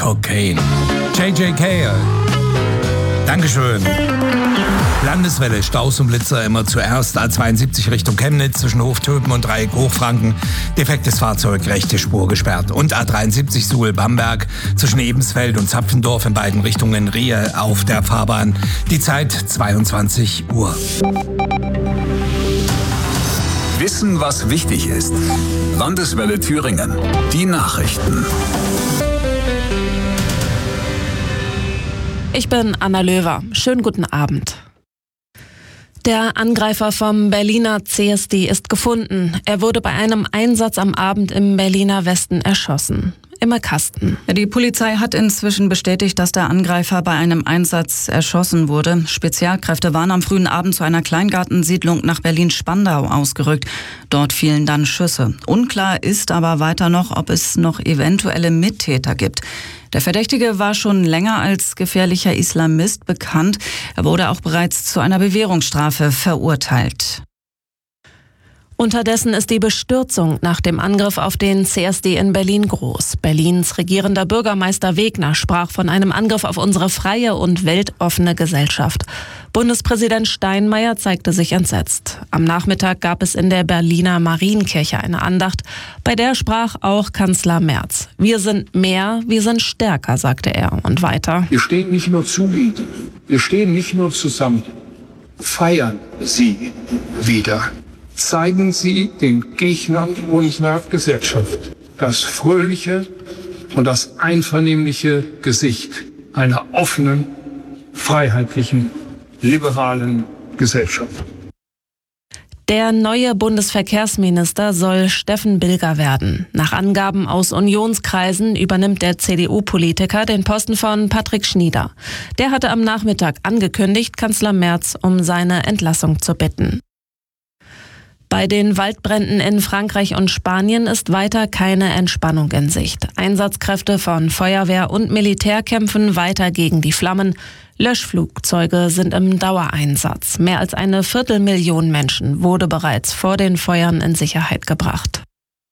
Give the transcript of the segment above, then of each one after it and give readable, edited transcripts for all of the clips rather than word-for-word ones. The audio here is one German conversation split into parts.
Cocaine. JJK. Dankeschön. Landeswelle, Staus und Blitzer immer zuerst A72 Richtung Chemnitz zwischen Hoftöpen und Dreieck Hochfranken. Defektes Fahrzeug, rechte Spur gesperrt. Und A73 Suhl-Bamberg zwischen Ebensfeld und Zapfendorf in beiden Richtungen Rehe auf der Fahrbahn. Die Zeit 22 Uhr. Wissen, was wichtig ist. Landeswelle Thüringen. Die Nachrichten. Ich bin Anna Löwer. Schönen guten Abend. Der Angreifer vom Berliner CSD ist gefunden. Er wurde bei einem Einsatz am Abend im Berliner Westen erschossen. Imme Kasten. Die Polizei hat inzwischen bestätigt, dass der Angreifer bei einem Einsatz erschossen wurde. Spezialkräfte waren am frühen Abend zu einer Kleingartensiedlung nach Berlin-Spandau ausgerückt. Dort fielen dann Schüsse. Unklar ist aber weiter noch, ob es noch eventuelle Mittäter gibt. Der Verdächtige war schon länger als gefährlicher Islamist bekannt. Er wurde auch bereits zu einer Bewährungsstrafe verurteilt. Unterdessen ist die Bestürzung nach dem Angriff auf den CSD in Berlin groß. Berlins regierender Bürgermeister Wegner sprach von einem Angriff auf unsere freie und weltoffene Gesellschaft. Bundespräsident Steinmeier zeigte sich entsetzt. Am Nachmittag gab es in der Berliner Marienkirche eine Andacht. Bei der sprach auch Kanzler Merz. Wir sind mehr, wir sind stärker, sagte er. Und weiter. Wir stehen nicht nur zu Ihnen, wir stehen nicht nur zusammen. Feiern Sie wieder. Zeigen Sie den Gegnern unserer Gesellschaft das fröhliche und das einvernehmliche Gesicht einer offenen, freiheitlichen, liberalen Gesellschaft. Der neue Bundesverkehrsminister soll Steffen Bilger werden. Nach Angaben aus Unionskreisen übernimmt der CDU-Politiker den Posten von Patrick Schnieder. Der hatte am Nachmittag angekündigt, Kanzler Merz um seine Entlassung zu bitten. Bei den Waldbränden in Frankreich und Spanien ist weiter keine Entspannung in Sicht. Einsatzkräfte von Feuerwehr und Militär kämpfen weiter gegen die Flammen. Löschflugzeuge sind im Dauereinsatz. Mehr als 250.000 Menschen wurde bereits vor den Feuern in Sicherheit gebracht.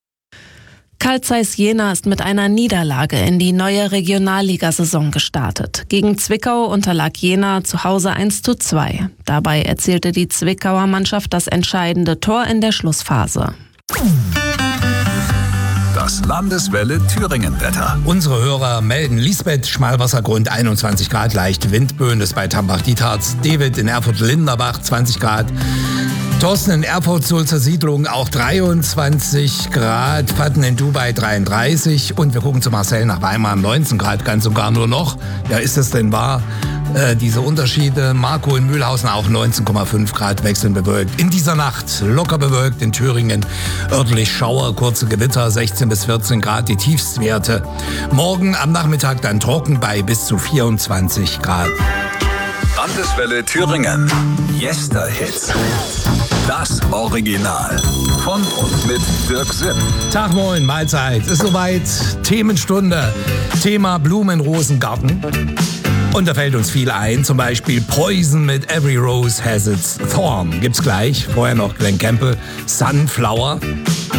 Carl Zeiss Jena ist mit einer Niederlage in die neue Regionalligasaison gestartet. Gegen Zwickau unterlag Jena zu Hause 1:2. Dabei erzielte die Zwickauer Mannschaft das entscheidende Tor in der Schlussphase. Das Landeswelle Thüringen-Wetter. Unsere Hörer melden Lisbeth, Schmalwassergrund 21 Grad, leichte Windböen, ist bei Tambach-Dietharz. David in Erfurt-Linderbach 20 Grad. Thorsten in Erfurt, Sulzer Siedlung auch 23 Grad, Fatten in Dubai 33 und wir gucken zu Marcel nach Weimar 19 Grad, ganz und gar nur noch. Ja, ist es denn wahr? Diese Unterschiede. Marco in Mühlhausen auch 19,5 Grad, wechselnd bewölkt. In dieser Nacht locker bewölkt in Thüringen, örtlich Schauer, kurze Gewitter, 16 bis 14 Grad die Tiefstwerte. Morgen am Nachmittag dann trocken bei bis zu 24 Grad. Landeswelle Thüringen. Yester-Hits. Das Original. Von und mit Dirk Sipp. Tag, moin, Mahlzeit. Ist soweit. Themenstunde. Thema Blumenrosengarten. Und da fällt uns viel ein. Zum Beispiel Poison mit Every Rose Has Its Thorn. Gibt's gleich. Vorher noch Glenn Campbell. Sunflower.